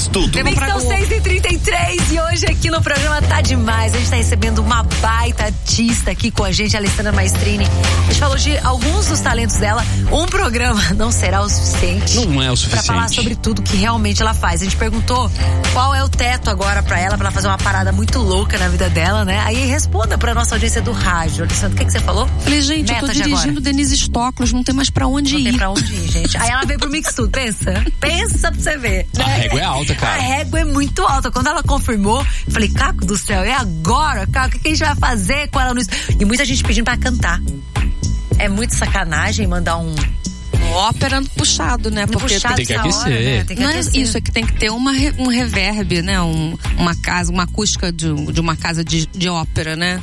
tudo. São 6h33 e hoje aqui no programa tá demais. A gente tá recebendo uma baita artista aqui com a gente, a Alessandra Maestrini. A gente falou de alguns dos talentos dela. Um programa não será o suficiente. Não é o suficiente. Pra falar sobre tudo que realmente ela faz. A gente perguntou qual é o teto agora pra ela fazer uma parada muito louca na vida dela, né? Aí responda pra nossa audiência do rádio. Alessandra, o que você falou? Falei, gente, eu tô dirigindo Denise Stoklos, não tem mais pra onde ir. Não tem pra onde ir, gente. Aí ela veio pro Mix Tudo, pensa pra você ver. A régua é alta, cara. A régua é muito alta. Quando ela confirmou, eu falei, Caco do céu, e agora, Caco, o que a gente vai fazer com ela no... E muita gente pedindo pra cantar. É muito sacanagem mandar um... Ópera puxado, né? Porque tem que aquecer. Hora, né? Tem que aquecer. Isso é que tem que ter um reverb, né? Uma acústica de uma casa de ópera, né?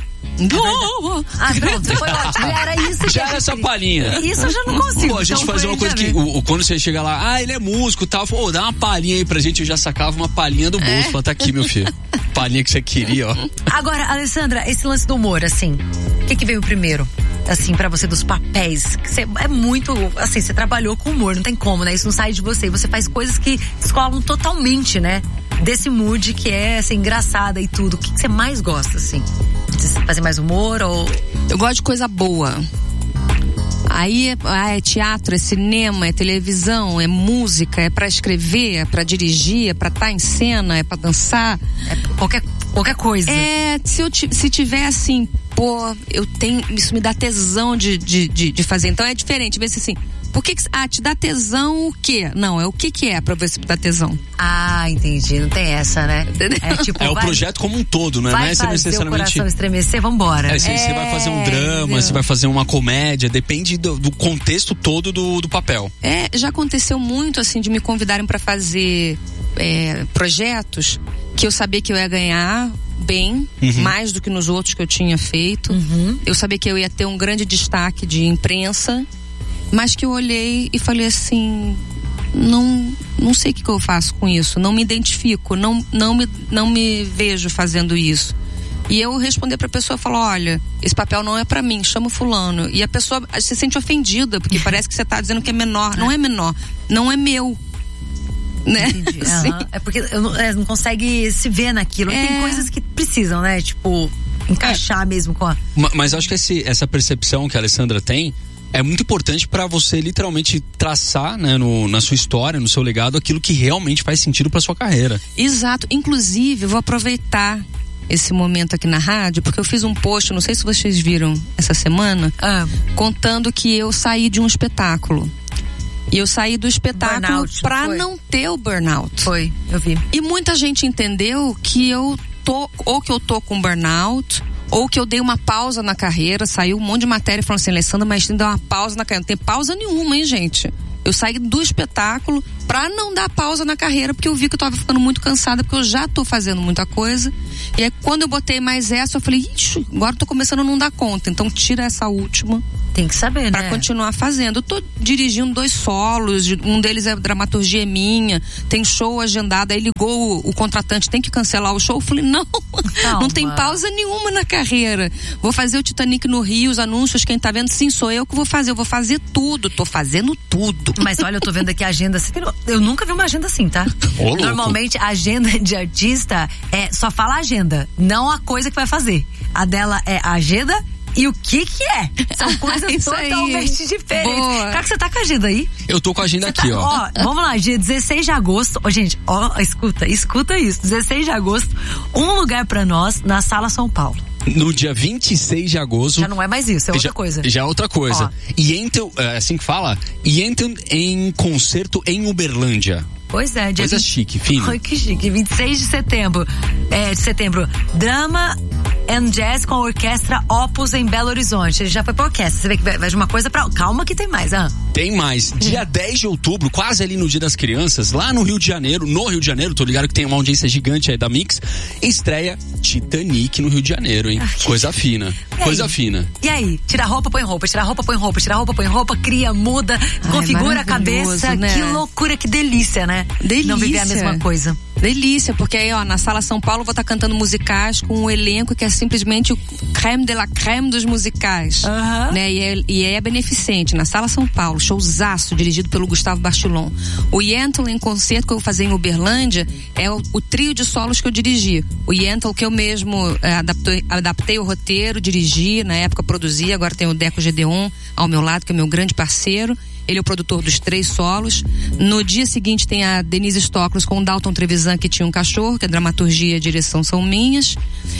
Pronto, foi ótimo. Era isso. Já era essa palhinha. Isso eu já não consigo. Pô, a gente fazer uma coisa que quando você chega lá, ele é músico e tal, dá uma palhinha aí pra gente. Eu já sacava uma palhinha do bolso. Fala, tá aqui, meu filho. Palhinha que você queria, ó. Agora, Alessandra, esse lance do humor, assim, o que veio primeiro? Assim, pra você, dos papéis, que você é muito, assim, você trabalhou com humor, não tem como, né? Isso não sai de você, e você faz coisas que descolam totalmente, né? Desse mood que é, assim, engraçada e tudo. O que você mais gosta, assim? De fazer mais humor ou... Eu gosto de coisa boa. Aí é teatro, é cinema, é televisão, é música, é pra escrever, é pra dirigir, é pra estar em cena, é pra dançar. É qualquer coisa. Se tiver assim, isso me dá tesão de fazer. Então é diferente, vê se assim, por que te dá tesão o quê? Não, é o que é pra ver se dá tesão. Entendi, não tem essa, né? Entendeu? Tipo, o projeto como um todo, né? Vai fazer o coração estremecer, vambora. Você vai fazer um drama, você vai fazer uma comédia, depende do contexto todo do papel. Já aconteceu muito, assim, de me convidarem pra fazer projetos que eu sabia que eu ia ganhar bem, mais do que nos outros que eu tinha feito. Eu sabia que eu ia ter um grande destaque de imprensa, mas que eu olhei e falei assim, não sei o que eu faço com isso, não me identifico, não me vejo fazendo isso. E eu respondi pra pessoa, falou, olha, esse papel não é pra mim, chama o fulano. E a pessoa se sente ofendida, porque parece que você tá dizendo que é menor. Não é menor, não é meu. Né? Entendi. É porque não consegue se ver naquilo. Tem coisas que precisam, né? Tipo, encaixar mesmo com a... Mas acho que essa percepção que a Alessandra tem é muito importante pra você literalmente traçar, né, na sua história, no seu legado, aquilo que realmente faz sentido pra sua carreira. Exato. Inclusive, eu vou aproveitar esse momento aqui na rádio, porque eu fiz um post, não sei se vocês viram essa semana, contando que eu saí de um espetáculo. E eu saí do espetáculo pra não ter o burnout. Foi, eu vi. E muita gente entendeu que eu tô com burnout, ou que eu dei uma pausa na carreira. Saiu um monte de matéria falando assim, Alessandra, mas tem que dar uma pausa na carreira. Não tem pausa nenhuma, hein, gente? Eu saí do espetáculo pra não dar pausa na carreira, porque eu vi que eu tava ficando muito cansada, porque eu já tô fazendo muita coisa. E aí, quando eu botei mais essa, eu falei, ixi, agora eu tô começando a não dar conta. Então, tira essa última. Tem que saber, pra continuar fazendo. Eu tô dirigindo 2 solos, um deles é dramaturgia minha, tem show agendado, aí ligou o contratante, tem que cancelar o show. Eu falei, não tem pausa nenhuma na carreira. Vou fazer o Titanic no Rio, os anúncios, quem tá vendo, sim, sou eu que vou fazer. Eu vou fazer tudo, tô fazendo tudo. Mas olha, eu tô vendo aqui a agenda, eu nunca vi uma agenda assim, tá? Normalmente, a agenda de artista só fala a agenda, não a coisa que vai fazer. A dela é a agenda e o que é? São coisas totalmente diferentes. Cara, que você tá com a agenda aí? Eu tô com a agenda aqui, ó. Vamos lá, dia 16 de agosto. Gente, escuta isso. 16 de agosto, um lugar pra nós na Sala São Paulo. No dia 26 de agosto... Já não é mais isso, é outra coisa. Já é outra coisa. E entram, assim que fala, em concerto em Uberlândia. Pois é. Coisa chique, fina. Que chique. 26 de setembro. Drama and Jazz com a Orquestra Opus em Belo Horizonte. Ele já foi pra orquestra. Você vê que vai de uma coisa pra... Calma que tem mais, Tem mais. Dia 10 de outubro, quase ali no Dia das Crianças, lá no Rio de Janeiro, tô ligado que tem uma audiência gigante aí da Mix, estreia Titanic no Rio de Janeiro, hein? Coisa fina. Fina. E aí? Tira a roupa, põe roupa, tira a roupa, põe roupa, tira a roupa, põe roupa, cria, muda, configura a cabeça. Né? Que loucura, que delícia, né? Delícia. Não viver a mesma coisa. Delícia, porque aí, ó, na Sala São Paulo eu vou estar cantando musicais com um elenco que é simplesmente o creme de la creme dos musicais, né? E é beneficente, na Sala São Paulo, showzaço, dirigido pelo Gustavo Bachelon. O Yentl em concerto que eu vou fazer em Uberlândia é o trio de solos que eu dirigi. O Yentl que eu mesmo adaptei o roteiro, dirigi, na época produzi, agora tem o Deco Gedeon ao meu lado, que é meu grande parceiro. Ele é o produtor dos 3 solos. No dia seguinte tem a Denise Stoklos com o Dalton Trevisan, que tinha um cachorro, que a dramaturgia e a direção são minhas.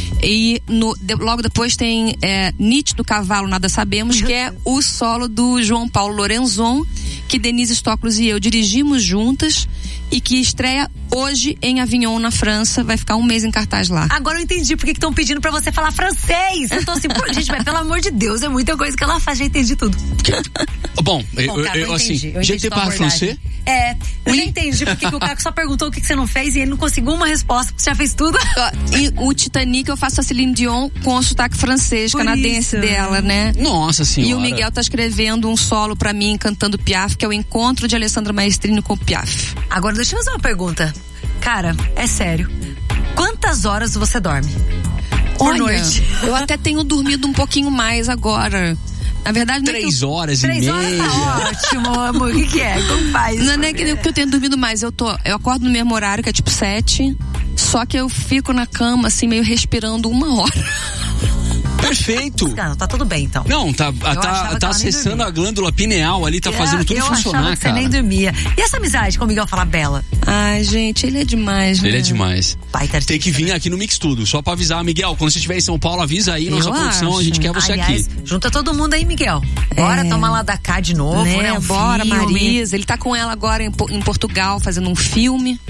E logo depois tem Nietzsche do Cavalo, Nada Sabemos, que é o solo do João Paulo Lorenzon, que Denise Stoklos e eu dirigimos juntas e que estreia hoje em Avignon, na França. Vai ficar um mês em cartaz lá. Agora eu entendi porque estão pedindo pra você falar francês. Eu tô assim, gente, mas pelo amor de Deus, é muita coisa que ela faz, já entendi tudo. Bom, eu assim, j'ai te parle français? Eu já entendi porque que o Caco só perguntou o que você não fez e ele não conseguiu uma resposta, porque você já fez tudo. E o Titanic eu faço a Celine Dion com o sotaque francês, canadense dela, né? Nossa Senhora. E o Miguel tá escrevendo um solo pra mim, cantando Piaf, que é o encontro de Alessandra Maestrini com Piaf. Agora deixa eu fazer uma pergunta. Cara, é sério. Quantas horas você dorme? Por noite? Eu até tenho dormido um pouquinho mais agora. Na verdade, 3 horas e meia. 3 horas tá ótimo, amor. O que é? Como faz? Não é que eu tenho dormido mais. Eu acordo no mesmo horário, que é tipo 7. Só que eu fico na cama, assim, meio respirando 1 hora. Perfeito. Não, tá tudo bem, então. Não, tá acessando a glândula pineal ali, tá fazendo tudo funcionar, achava que cara. Você nem dormia. E essa amizade com o Miguel Falabella? Ai, gente, ele é demais, né? Ele é demais. Tem que vir aqui no Mix Tudo, só pra avisar, Miguel, quando você estiver em São Paulo, avisa aí, nossa produção, a gente quer você aqui. Junta todo mundo aí, Miguel. Bora tomar lá da cá de novo, né? Bora, Marisa. Ele tá com ela agora em Portugal, fazendo um filme.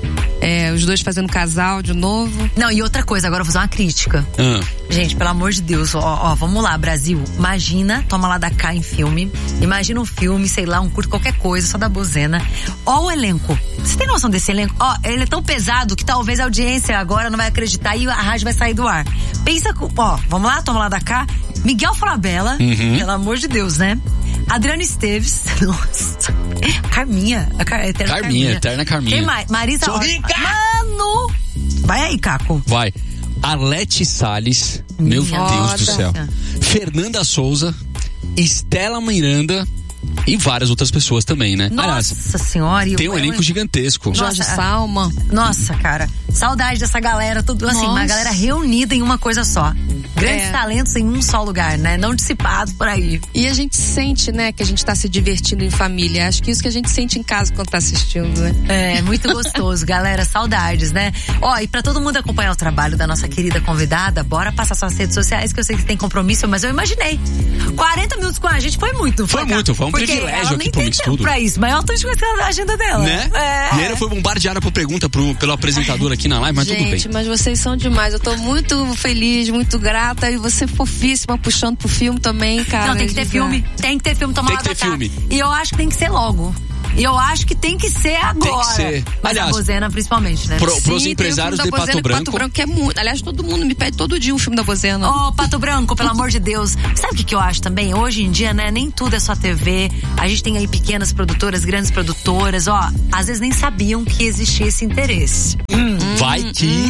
Os dois fazendo casal de novo. Não, e outra coisa, agora eu vou fazer uma crítica. Gente, pelo amor de Deus, vamos lá, Brasil. Imagina, toma lá da cá em filme. Imagina um filme, sei lá, um curto, qualquer coisa, só da Bozena. Ó o elenco. Você tem noção desse elenco? Ele é tão pesado que talvez a audiência agora não vai acreditar e a rádio vai sair do ar. Pensa, vamos lá, toma lá da cá. Miguel Falabella, pelo amor de Deus, né? Adriana Esteves, nossa. Carminha, Eterna Carminha. Quem mais? Marisa. Mano! Vai aí, Caco. Vai. Arlete Salles, meu Deus do céu. Fernanda Souza, Estela Miranda e várias outras pessoas também, né? Nossa Senhora. Tem um elenco gigantesco. Jorge Salma. Nossa, cara. Saudade dessa galera, tudo assim, uma galera reunida em uma coisa só. Grandes talentos em um só lugar, né? Não dissipados por aí. E a gente sente, né, que a gente tá se divertindo em família. Acho que isso que a gente sente em casa quando tá assistindo, né? É, muito gostoso, galera. Saudades, né? E pra todo mundo acompanhar o trabalho da nossa querida convidada, bora passar suas redes sociais, que eu sei que tem compromisso, mas eu imaginei. 40 minutos com a gente foi muito. Foi um privilégio aqui pro Mix Tudo. Pra isso, mas eu tô esquecendo a agenda dela. Né? E ela foi bombardeada por pergunta pelo apresentador aqui na live, mas gente, tudo bem. Gente, mas vocês são demais. Eu tô muito feliz, muito grata. E você fofíssima, puxando pro filme também, cara. Não, tem que ter filme. Tem que ter filme, tomar lá da cá. E eu acho que tem que ser logo. E eu acho que tem que ser agora. Tem que ser. Mas aliás, a Bozena principalmente, né? Pros empresários de Pato Branco. Pato Branco, que é muito. Aliás, todo mundo me pede todo dia um filme da Bozena. Pato Branco, pelo amor de Deus. Sabe o que eu acho também? Hoje em dia, né? Nem tudo é só TV. A gente tem aí pequenas produtoras, grandes produtoras. Às vezes nem sabiam que existia esse interesse. Vai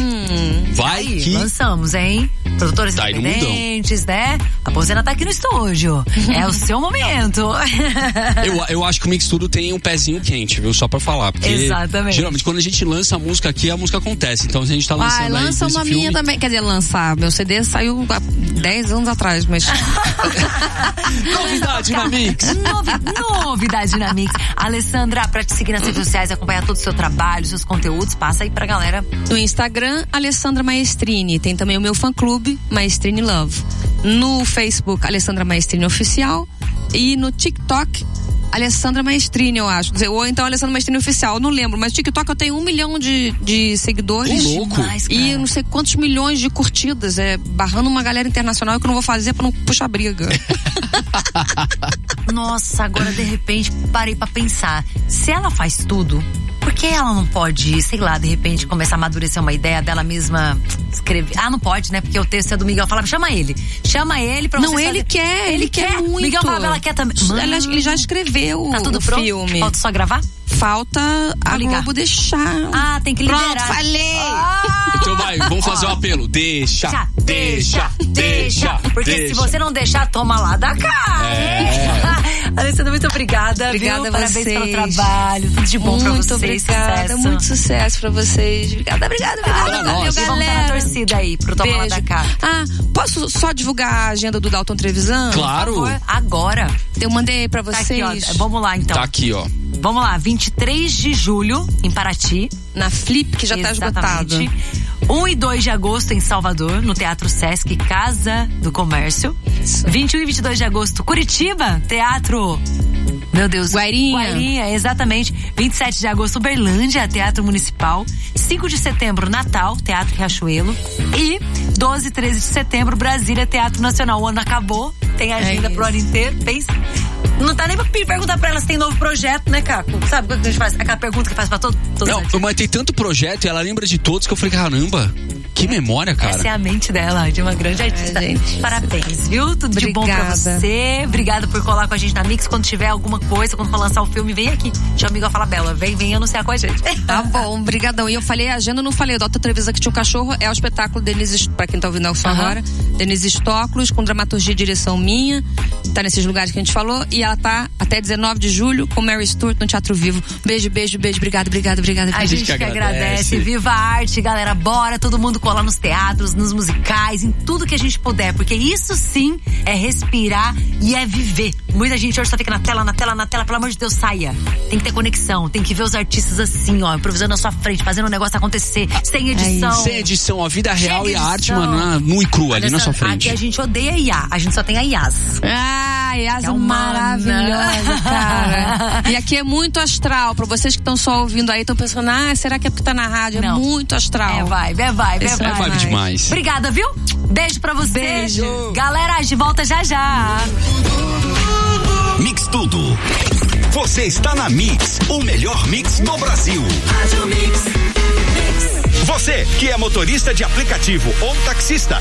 que. Lançamos, hein? Produtoras independentes, né? A Bozena tá aqui no estúdio. É o seu momento. Eu acho que o Mix Tudo tem um pezinho quente, viu? Só pra falar. Porque exatamente. Geralmente quando a gente lança a música aqui, a música acontece. Então a gente tá lançando lança uma minha também. Quer dizer, lançar. Meu CD saiu há 10 anos atrás, mas... Novidade na Mix. Novidade na Mix. Alessandra, pra te seguir nas redes sociais, acompanhar todo o seu trabalho, seus conteúdos, passa aí pra galera. No Instagram, Alessandra Maestrini. Tem também o meu fã-clube, Maestrini Love. No Facebook, Alessandra Maestrini Oficial. E no TikTok, Alessandra Maestrini, eu acho. Ou então Alessandra Maestrini Oficial, eu não lembro. Mas no TikTok eu tenho 1 milhão de seguidores. Louco. E não sei quantos milhões de curtidas. Barrando uma galera internacional que eu não vou fazer pra não puxar briga. Nossa, agora de repente parei pra pensar. Se ela faz tudo, por por que ela não pode, sei lá, de repente começar a amadurecer uma ideia dela mesma escrever? Não pode, né? Porque o texto é do Miguel. Fala, chama ele pra você. Não, ele quer muito. Miguel fala, ela quer também. Ele já escreveu tá tudo o pronto? filme. Falta só gravar? Falta a Globo deixar. Tem que liberar. Pronto, falei. Então vai, vamos fazer um apelo. Deixa. Porque se você não deixar, toma lá da cara. Alessandra, muito obrigada. Obrigada viu? a Parabéns vocês. pelo trabalho. Tudo de bom pra vocês. Muito obrigada. Sucesso. Muito sucesso pra vocês. Obrigada. Valeu, nós. galera. Vamos estar na torcida aí pro toma lá da cara. Posso só divulgar a agenda do Dalton Trevisan? Claro. Por favor, agora. Eu mandei pra vocês. Tá aqui, ó. Vamos lá, então. Tá aqui, ó. Vamos lá, 23 de julho, em Paraty. Na Flip, que já tá esgotado. 1 e 2 de agosto em Salvador, no Teatro Sesc Casa do Comércio. Isso. 21 e 22 de agosto, Curitiba, Teatro... Meu Deus. Guairinha, exatamente. 27 de agosto, Uberlândia, Teatro Municipal. 5 de setembro, Natal, Teatro Riachuelo. E 12 e 13 de setembro, Brasília, Teatro Nacional. O ano acabou, tem agenda pro ano inteiro. Pensa. Não tá nem pra perguntar pra ela se tem novo projeto, né, Caco? Sabe o que a gente faz? Aquela pergunta que faz pra todos. Não, mas tem tanto projeto e ela lembra de todos que eu falei, caramba, que memória, cara. Essa é a mente dela, de uma grande artista. Gente, parabéns, viu? Tudo de bom pra você. Obrigada por colar com a gente na Mix. Quando tiver alguma coisa, quando for lançar o filme, vem aqui. Chama o amigo a falar, Bela, vem anunciar com a gente. Tá bom, brigadão. E eu falei a agenda, não falei. O Dalton Trevisan que tinha um cachorro é o espetáculo Denise, pra quem tá ouvindo a agora, Denise Stoklos, com dramaturgia e direção minha. Tá nesses lugares que a gente falou. E ela tá até 19 de julho com Mary Stuart no Teatro Vivo. Beijo. Obrigada. A gente que agradece. Viva a arte, galera. Bora todo mundo colar nos teatros, nos musicais, em tudo que a gente puder. Porque isso sim é respirar e é viver. Muita gente hoje só fica na tela. Pelo amor de Deus, saia. Tem que ter conexão. Tem que ver os artistas assim, ó, improvisando na sua frente, fazendo o negócio acontecer. Sem edição. Sem edição. A vida real e a arte, mano, nu e cru ali na sua frente. Aqui a gente odeia IA. A gente só tem a IAS. IAS é maravilhosa, cara. E aqui é muito astral. Pra vocês que estão só ouvindo aí, estão pensando, será que é porque tá na rádio? Não. É muito astral. É vibe demais. Obrigada, viu? Beijo pra você. Beijo. Galera, de volta já. Mix Tudo. Você está na Mix, o melhor mix do Brasil. Você que é motorista de aplicativo ou taxista